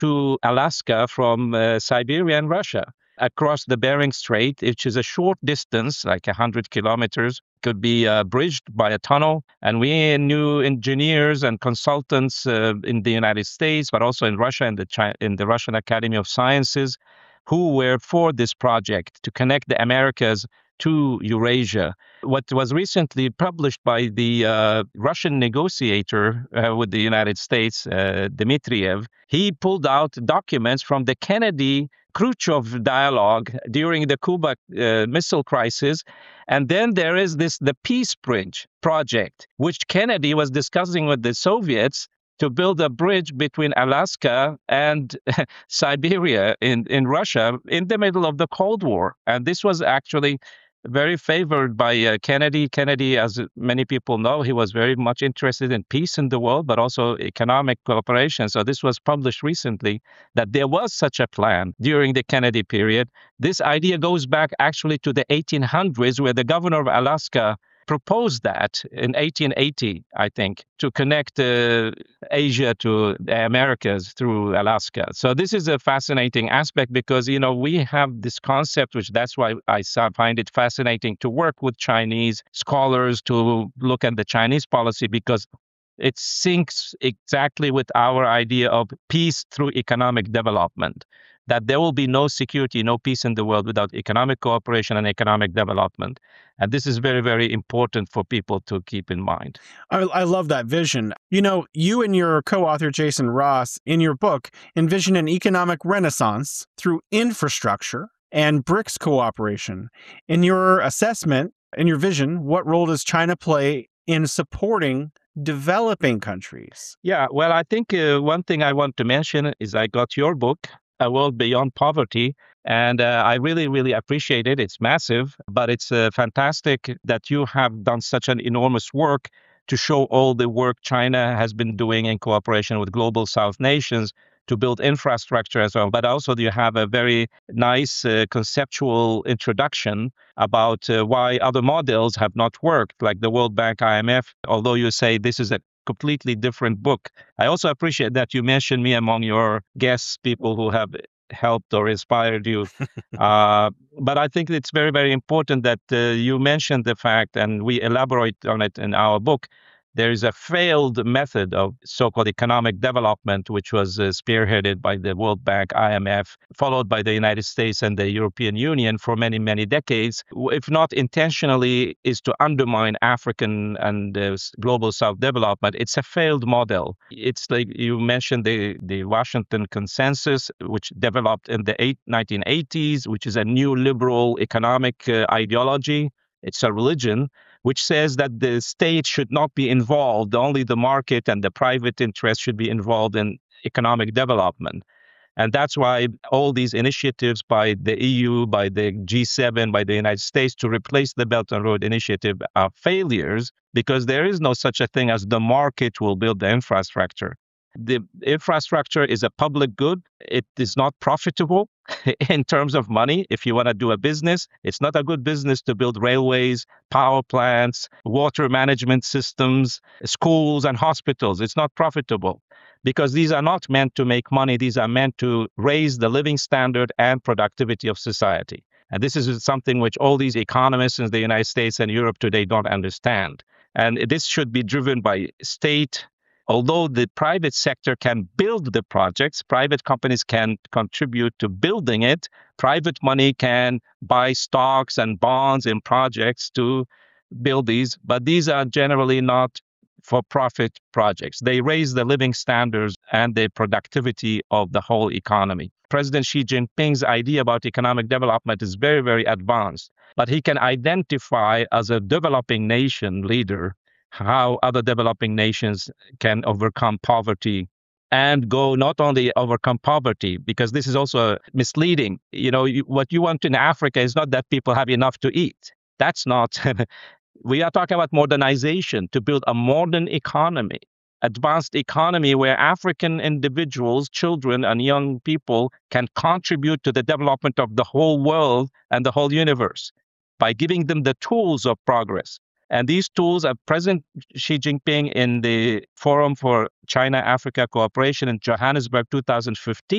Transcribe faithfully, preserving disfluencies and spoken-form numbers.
to Alaska from uh, Siberia and Russia across the Bering Strait, which is a short distance, like one hundred kilometers, could be uh, bridged by a tunnel. And we knew engineers and consultants uh, in the United States, but also in Russia and the Chi- in the Russian Academy of Sciences, who were for this project to connect the Americas to Eurasia. What was recently published by the uh, Russian negotiator uh, with the United States, uh, Dmitriev, he pulled out documents from the Kennedy Khrushchev dialogue during the Cuba uh, Missile Crisis. And then there is this the Peace Bridge project, which Kennedy was discussing with the Soviets to build a bridge between Alaska and Siberia in, in Russia in the middle of the Cold War. And this was actually very favored by uh, Kennedy. Kennedy, as many people know, he was very much interested in peace in the world, but also economic cooperation. So this was published recently that there was such a plan during the Kennedy period. This idea goes back actually to the eighteen hundreds, where the governor of Alaska proposed that in eighteen eighty, I think, to connect uh, Asia to the Americas through Alaska. So this is a fascinating aspect because, you know, we have this concept, which that's why I find it fascinating to work with Chinese scholars to look at the Chinese policy, because it syncs exactly with our idea of peace through economic development, that there will be no security, no peace in the world without economic cooperation and economic development. And this is very, very important for people to keep in mind. I, I love that vision. You know, you and your co-author, Jason Ross, in your book, envision an economic renaissance through infrastructure and BRICS cooperation. In your assessment, in your vision, what role does China play in supporting developing countries? Yeah, well, I think uh, one thing I want to mention is I got your book, A World Beyond Poverty, and uh, I really, really appreciate it. It's massive, but it's uh, fantastic that you have done such an enormous work to show all the work China has been doing in cooperation with global South nations to build infrastructure as well. But also you have a very nice uh, conceptual introduction about uh, why other models have not worked, like the World Bank, I M F, although you say this is a completely different book. I also appreciate that you mentioned me among your guests, people who have helped or inspired you. uh, but I think it's very, very important that uh, you mentioned the fact, and we elaborate on it in our book. There is a failed method of so-called economic development, which was uh, spearheaded by the World Bank, I M F, followed by the United States and the European Union for many, many decades, if not intentionally, is to undermine African and uh, global South development. It's a failed model. It's like you mentioned the, the Washington Consensus, which developed in the eight, nineteen eighties, which is a new liberal economic uh, ideology. It's a religion which says that the state should not be involved, only the market and the private interest should be involved in economic development. And that's why all these initiatives by the E U, by the G seven, by the United States to replace the Belt and Road Initiative are failures, because there is no such a thing as the market will build the infrastructure. The infrastructure is a public good. It is not profitable in terms of money. If you want to do a business, it's not a good business to build railways, power plants, water management systems, schools and hospitals. It's not profitable because these are not meant to make money. These are meant to raise the living standard and productivity of society. And this is something which all these economists in the United States and Europe today don't understand. And this should be driven by state. Although the private sector can build the projects, private companies can contribute to building it, private money can buy stocks and bonds in projects to build these, but these are generally not for-profit projects. They raise the living standards and the productivity of the whole economy. President Xi Jinping's idea about economic development is very, very advanced, but he can identify as a developing nation leader how other developing nations can overcome poverty and go not only overcome poverty, because this is also misleading. You know, you, what you want in Africa is not that people have enough to eat. That's not, we are talking about modernization, to build a modern economy, advanced economy where African individuals, children and young people can contribute to the development of the whole world and the whole universe by giving them the tools of progress. And these tools are President Xi Jinping in the Forum for China-Africa Cooperation in Johannesburg two thousand fifteen